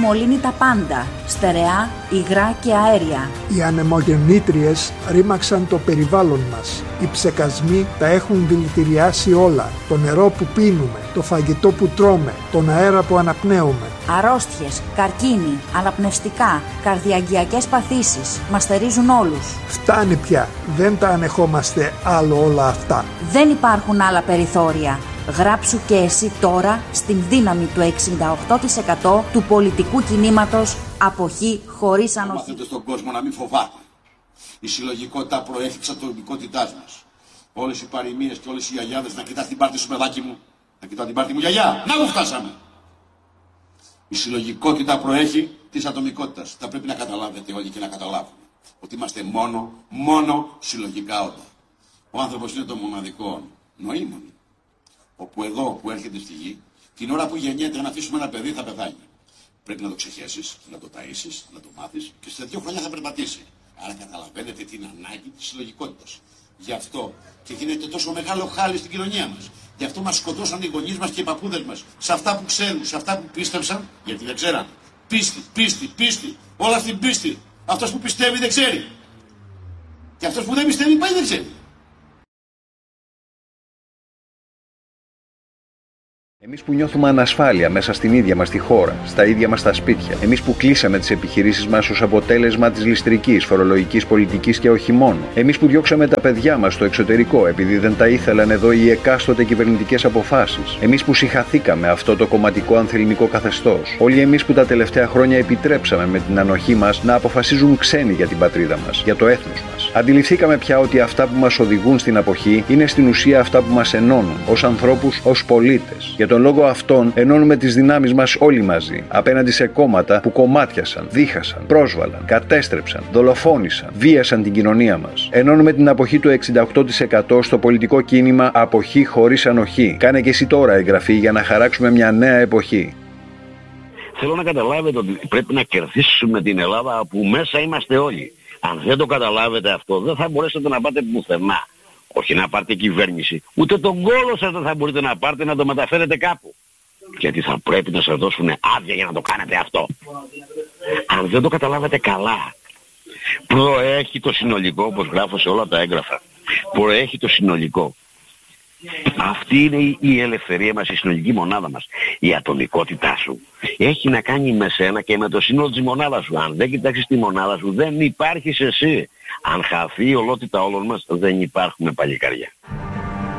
μολύνει τα πάντα, στερεά, υγρά και αέρια. Οι ανεμογεννήτριες ρήμαξαν το περιβάλλον μας. Οι ψεκασμοί τα έχουν δηλητηριάσει όλα. Το νερό που πίνουμε, το φαγητό που τρώμε, τον αέρα που αναπνέουμε. Αρρώστιες, καρκίνοι, αναπνευστικά, καρδιαγγειακές παθήσεις μας θερίζουν όλους. Φτάνει πια. Δεν τα ανεχόμαστε άλλο όλα αυτά. Δεν υπάρχουν άλλα περιθώρια. Γράψου και εσύ τώρα στην δύναμη του 68% του πολιτικού κινήματος αποχή χωρίς ανοχή. Μάθετε στον κόσμο να μην φοβάται. Η συλλογικότητα προέχει της ατομικότητάς μας. Όλες οι παροιμίες και όλες οι γιαγιάδες να κοιτάς την πάρτη σου, παιδάκι μου. Να κοιτάς την πάρτη μου, γιαγιά. Να, που φτάσαμε. Η συλλογικότητα προέχει της ατομικότητας. Θα πρέπει να καταλάβετε όλοι και να καταλάβουμε ότι είμαστε μόνο συλλογικά όντα. Ο άνθρωπος είναι το μοναδικό νοήμων. Όπου εδώ που έρχεται στη γη, την ώρα που γεννιέται να αφήσουμε ένα παιδί θα πεθάνει. Πρέπει να το ξεχέσεις, να το ταΐσεις, να το μάθεις και σε 2 χρόνια θα περπατήσει. Άρα καταλαβαίνετε την ανάγκη της συλλογικότητας. Γι' αυτό και γίνεται τόσο μεγάλο χάλι στην κοινωνία μας. Γι' αυτό μας σκοτώσαν οι γονείς μας και οι παππούδες μας. Σε αυτά που ξέρουν, σε αυτά που πίστεψαν, γιατί δεν ξέραν. Πίστη. Όλα στην πίστη. Αυτός που πιστεύει δεν ξέρει. Και αυτός που δεν πιστεύει πάει δεν ξέρει. Εμείς που νιώθουμε ανασφάλεια μέσα στην ίδια μας τη χώρα, στα ίδια μας τα σπίτια. Εμείς που κλείσαμε τις επιχειρήσεις μας ως αποτέλεσμα της ληστρικής, φορολογικής πολιτικής και όχι μόνο. Εμείς που διώξαμε τα παιδιά μας στο εξωτερικό επειδή δεν τα ήθελαν εδώ οι εκάστοτε κυβερνητικές αποφάσεις. Εμείς που συχαθήκαμε αυτό το κομματικό ανθεληνικό καθεστώς. Όλοι εμείς που τα τελευταία χρόνια επιτρέψαμε με την ανοχή μας να αποφασίζουν ξένοι για την πατρίδα μας, για το έθνος μας. Αντιληφθήκαμε πια ότι αυτά που μας οδηγούν στην αποχή είναι στην ουσία αυτά που μας ενώνουν ως ανθρώπους, ως πολίτες. Για τον λόγο αυτόν ενώνουμε τις δυνάμεις μας όλοι μαζί απέναντι σε κόμματα που κομμάτιασαν, δίχασαν, πρόσβαλαν, κατέστρεψαν, δολοφόνησαν, βίασαν την κοινωνία μας. Ενώνουμε την αποχή του 68% στο πολιτικό κίνημα Αποχή χωρίς ανοχή. Κάνε και εσύ τώρα εγγραφή για να χαράξουμε μια νέα εποχή. Θέλω να καταλάβετε ότι πρέπει να κερδίσουμε την Ελλάδα που μέσα είμαστε όλοι. Αν δεν το καταλάβετε αυτό, δεν θα μπορέσετε να πάτε πουθενά. Όχι να πάρετε κυβέρνηση. Ούτε τον κόλο σας δεν θα μπορείτε να πάρετε να το μεταφέρετε κάπου. Γιατί θα πρέπει να σας δώσουν άδεια για να το κάνετε αυτό. Αν δεν το καταλάβετε καλά, προέχει το συνολικό, όπως γράφω σε όλα τα έγγραφα. Προέχει το συνολικό. Αυτή είναι η ελευθερία μας, η συνολική μονάδα μας. Η ατομικότητά σου έχει να κάνει με σένα και με το σύνολο της μονάδας σου. Αν δεν κοιτάξεις τη μονάδα σου, δεν υπάρχεις εσύ. Αν χαθεί η ολότητα όλων μας, δεν υπάρχουμε παλικάρια.